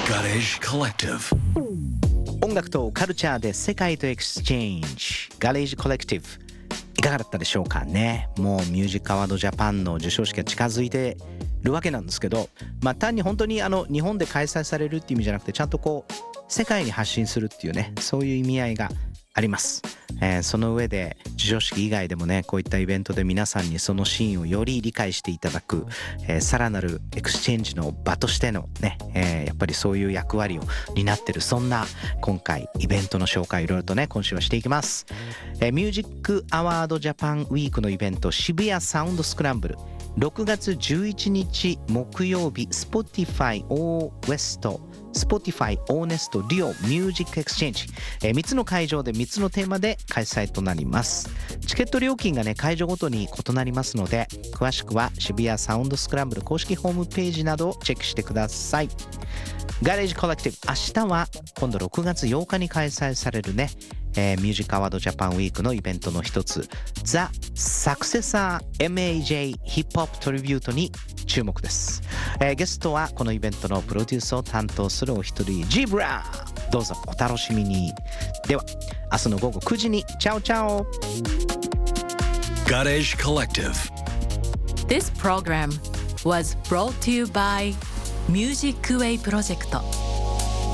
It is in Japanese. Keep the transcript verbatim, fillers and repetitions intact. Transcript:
Ganesh Collective 音楽とカルチャーで世界とエクスチェンジ、ガレージコレクティブ、いかがだったでしょうかね。もうミュージックアワードジャパンの授賞式が近づいてるわけなんですけど、まあ単に本当にあの日本で開催されるっていう意味じゃなくて、ちゃんとこう世界に発信するっていうね、そういう意味合いがあります。えー、その上で授賞式以外でもね、こういったイベントで皆さんにそのシーンをより理解していただく、えー、さらなるエクスチェンジの場としてのね、えー、やっぱりそういう役割を担ってる、そんな今回イベントの紹介いろいろとね今週はしていきます。えー、ミュージックアワードジャパンウィークのイベント、渋谷サウンドスクランブル、ろくがつじゅういちにち木曜日、 Spotify O West、 Spotify O Nest Rio Music Exchange、えー、みっつの会場でみっつのテーマで開催となります。チケット料金がね会場ごとに異なりますので、詳しくは渋谷サウンドスクランブル公式ホームページなどをチェックしてください。ガレージコレクティブ、明日は今度ろくがつようかに開催されるね、えー、ミュージックアワードジャパンウィークのイベントの一つ、ザ・サクセサー エムエージェー ヒップホップトリビュートに注目です。えー、ゲストはこのイベントのプロデュースを担当するお一人、ジブラ、どうぞお楽しみに。では明日の午後くじにチャオチャオ。 Ganesh Collective This program was brought to you by Music Way Project